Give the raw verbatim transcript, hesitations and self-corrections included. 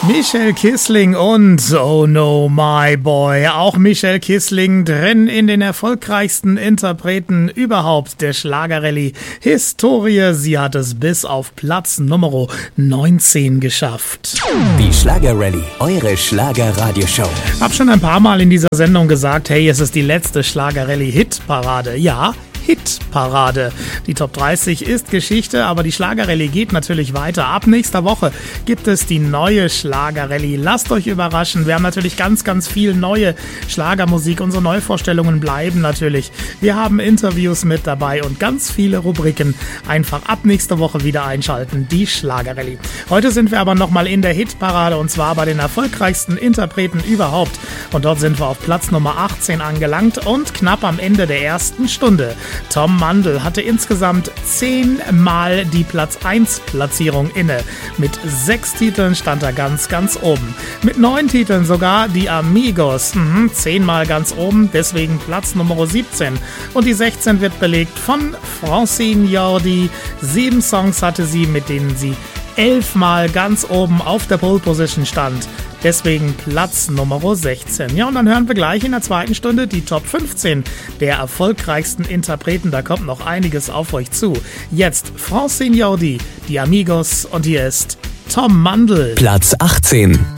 Michelle Kissling und Oh No My Boy. Auch Michelle Kissling drin in den erfolgreichsten Interpreten überhaupt der Schlagerrallye-Historie. Sie hat es bis auf Platz Nummer neunzehn geschafft. Die Schlagerrallye, eure Schlagerradioshow. Hab schon ein paar Mal in dieser Sendung gesagt, hey, es ist die letzte Schlagerrallye-Hitparade. Ja, Hitparade. Die Top dreißig ist Geschichte, aber die Schlagerrallye geht natürlich weiter. Ab nächster Woche gibt es die neue Schlagerrallye. Lasst euch überraschen. Wir haben natürlich ganz, ganz viel neue Schlagermusik. Unsere Neuvorstellungen bleiben natürlich. Wir haben Interviews mit dabei und ganz viele Rubriken. Einfach ab nächster Woche wieder einschalten. Die Schlagerrallye. Heute sind wir aber nochmal in der Hitparade und zwar bei den erfolgreichsten Interpreten überhaupt. Und dort sind wir auf Platz Nummer achtzehn angelangt und knapp am Ende der ersten Stunde. Tom Mandl hatte insgesamt zehnmal die Platz eins Platzierung inne. Mit sechs Titeln stand er ganz, ganz oben. Mit neun Titeln sogar die Amigos. Mhm, zehnmal ganz oben, deswegen Platz Nummer siebzehn. Und die sechzehn wird belegt von Francine Jordi. Sieben Songs hatte sie, mit denen sie elfmal ganz oben auf der Pole Position stand. Deswegen Platz Nummer sechzehn. Ja, und dann hören wir gleich in der zweiten Stunde die Top fünfzehn der erfolgreichsten Interpreten. Da kommt noch einiges auf euch zu. Jetzt Francine Jordi, die Amigos und hier ist Tom Mandl. Platz achtzehn.